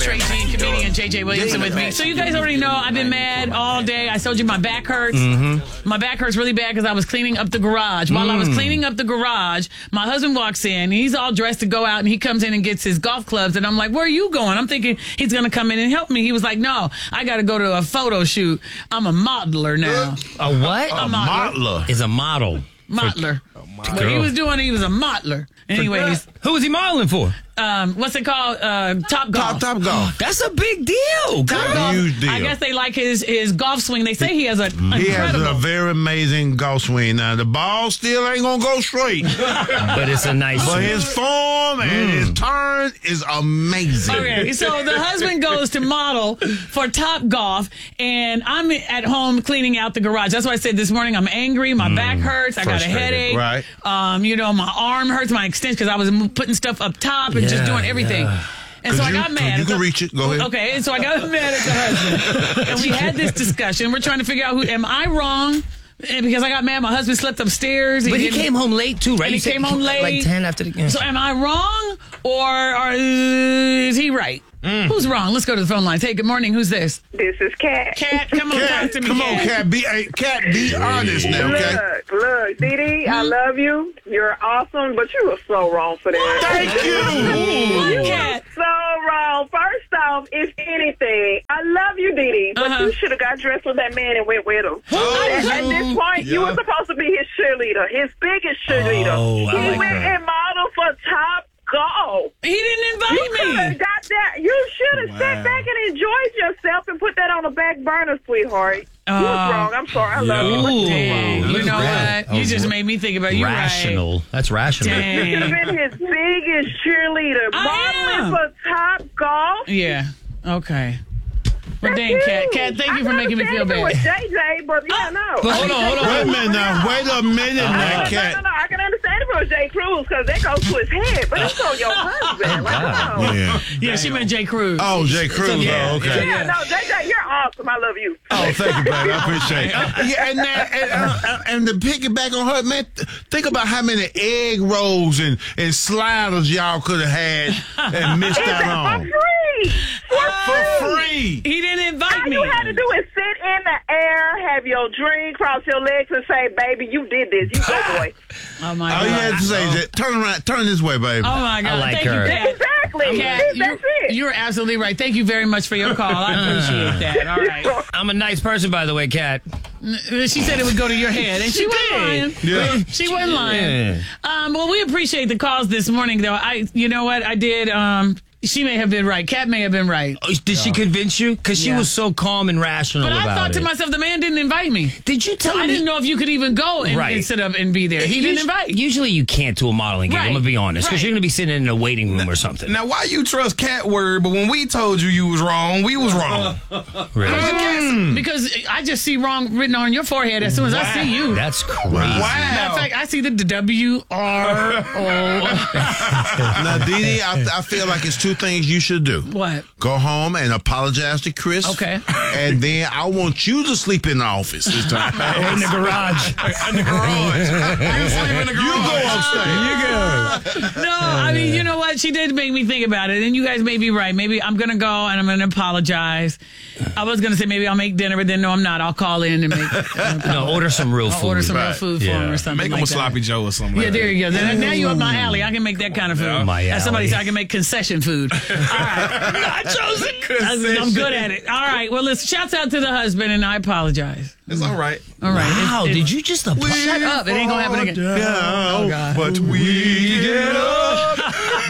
Trey G, comedian JJ Williamson with me. So you guys already know I've been mad all day. I told you my back hurts. My back hurts really bad because I was cleaning up the garage. While I was cleaning up the garage, my husband walks in. He's all dressed to go out, and he comes in and gets his golf clubs. And I'm like, where are you going? I'm thinking he's going to come in and help me. He was like, no, I got to go to a photo shoot. I'm a modeler now. A what? A modeler. Is a model. Modeler. What he was doing, he was a modeler. Anyways. Who was he modeling for? What's it called? Top Golf. Top Golf. That's a big deal. Top Golf. Huge deal. I guess they like his golf swing. They say he has an incredible. He has a very amazing golf swing. Now, the ball still ain't going to go straight. But it's a nice But swing. his form and his turn is amazing. Okay, so the husband goes to model for Top Golf, and I'm at home cleaning out the garage. That's why I said this morning I'm angry. My back hurts. I got a Frustrated, headache. right. My arm hurts, my extension, because I was putting stuff up top and just doing everything. And so I got mad. You can reach it. Go ahead. Okay, and so I got mad at the husband. And we had this discussion. We're trying to figure out am I wrong? And because I got mad, my husband slept upstairs. But he came home late, too, right? And he came home late. Like 10 after the game. So am I wrong, or is he right? Who's wrong? Let's go to the phone lines. Hey, good morning. Who's this? This is Kat. Kat, come on, talk to me. Come on, Kat. Be honest now, okay? Look, Dee, I love you. You're awesome, but you were so wrong for that. Thank you. You Kat. were so wrong. First off, if anything, I love you, Dee, but you should have got dressed with that man and went with him. At this point, you were supposed to be his cheerleader, his biggest cheerleader. Oh, I he like went that. and modeled for Top Golf. He didn't invite You could me. have got that. You should have sat back and enjoyed yourself and put that on the back burner, sweetheart. You was wrong. I'm sorry. I love you. But you were Dang, wrong. you know what? You just made me think about you. Rational. That's rational. You should have Dang. been his biggest cheerleader. I am. Modeling for Top Golf. Yeah. Okay. Well, That's dang, Kat. you. Kat, thank you for I making me feel understand if bad. it was JJ, but yeah, no. But hold on. Wait a minute now. Wait a minute now, No, Kat. I can understand if it was Jay Cruz because that goes to his head, but it's on your husband. Like, come on. Yeah. Yeah, she meant Jay Cruz. Oh, Jay Cruz. Yeah. Oh, okay. Yeah, no, JJ, you're awesome. I love you. Oh, thank you, baby. I appreciate it. Yeah, and to piggyback on her, man, think about how many egg rolls and sliders y'all could have had and missed Is out that on. for free? For free. He didn't invite All me. you had to do is sit in the air, have your drink, cross your legs, and say, "Baby, you did this. You go, boy." Oh, my All God. you had to say is that, turn around, turn this way, baby. Oh, my God. I like Thank her. you, Kat. Exactly. Kat, That's it. you're absolutely right. Thank you very much for your call. I appreciate that. All right. I'm a nice person, by the way, Kat. She said it would go to your head, and she wasn't lying. Yeah. She wasn't lying. Well, we appreciate the calls this morning, though. You know what? I did. She may have been right. Kat may have been right. Oh, did she convince you? Because she Yeah. was so calm and rational But about I thought to it. myself, the man didn't invite me. Did you tell So I me? didn't know if you could even go and, Right. and sit up and be there. He didn't invite. Usually you can't do a modeling gig. Right. I'm going to be honest. Because Right. you're going to be sitting in a waiting room or something. Now, why you trust Cat word, but when we told you was wrong, we was wrong. Really? Because I just see wrong written on your forehead as soon as I see you. That's crazy. Matter of fact, I see the W-R-O. Now, Dee Dee, I feel like it's two things you should do. What? Go home and apologize to Chris. Okay. And then I want you to sleep in the office this time. In the garage. In the garage. You sleep in the You garage. go upstairs. No, I mean, you know what? She did make me think about it, and you guys may be right. Maybe I'm going to go and I'm going to apologize. I was going to say maybe I'll make dinner, but then no, I'm not. I'll call in and make No, order some real I'll food. order some real Right. food for him or something Make like him a that. sloppy Joe or something. Yeah, like there that. you go. Now you're up my alley. I can make that kind of food. My As somebody alley. said, I can make concession food. All right. Nachos. I'm good at it. All right. Well, listen, shouts out to the husband, and I apologize. It's all right. All right. Wow, did you just apologize? Shut up. It ain't going to happen again. Yeah, Oh, God. but we get up.